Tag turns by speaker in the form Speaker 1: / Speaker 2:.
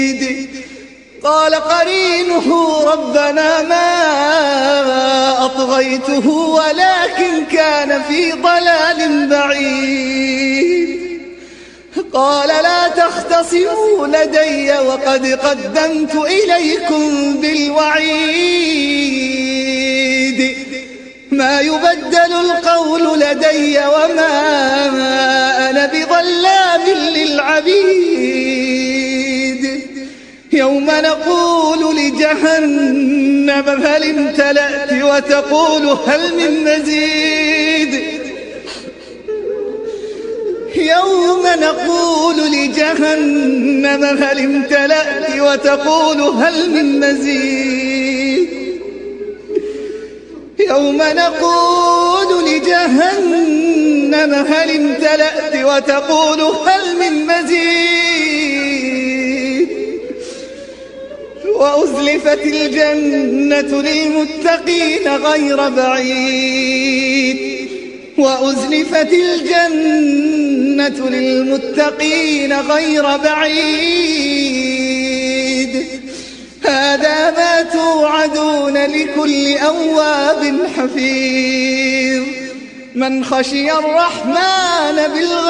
Speaker 1: قال قرينه ربنا ما أطغيته ولكن كان في ضلال بعيد. قال لا تختصموا لدي وقد قدمت إليكم بالوعيد. ما يبدل القول لدي وما أنا بظلام للعبيد. يوم نقول لجهنم هل امتلأت وتقول هل من مزيد. يوم نقول لجهنم هل امتلأت وتقول هل من مزيد. يوم نقول لجهنم هل امتلأت وتقول هل من مزيد. وأزلفت الجنة للمتقين غير بعيد. وأزلفت الجنة للمتقين غير بعيد. هذا ما توعدون لكل أواب حفيظ من خشي الرحمن بالغيب.